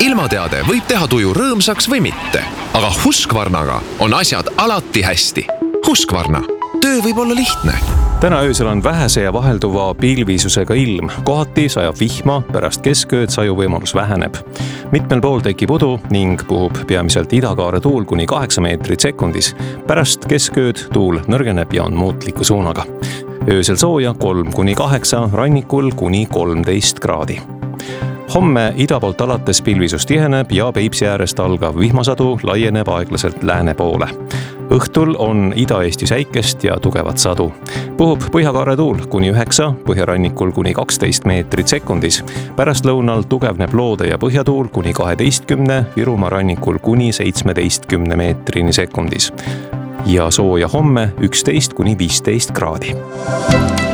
Ilmateade võib teha tuju rõõmsaks või mitte, aga Husqvarnaga on asjad alati hästi. Husqvarna. Töö võib olla lihtne. Täna öösel on vähese ja vahelduva pilvisusega ilm. Kohati sajab vihma, pärast keskööd sajuvõimalus väheneb. Mitmel pool tekib udu ning puhub peamiselt idakaare tuul kuni 8 meetrit sekundis. Pärast keskööd tuul nõrgeneb ja on muutliku suunaga. Öösel sooja 3-8, rannikul kuni 13 kraadi. Homme ida poolt alates pilvisus tiheneb ja Peipsi äärest algav vihmasadu laieneb aeglaselt lääne poole. Õhtul on Ida-Eesti säikest ja tugevat sadu. Puhub põhjakaare tuul kuni 9, põhjarannikul kuni 12 meetrit sekundis. Pärast lõunal tugevneb loode ja põhjatuul kuni 12, Virumaa rannikul kuni 17 meetrini sekundis. Ja sooja homme 11-15 kraadi.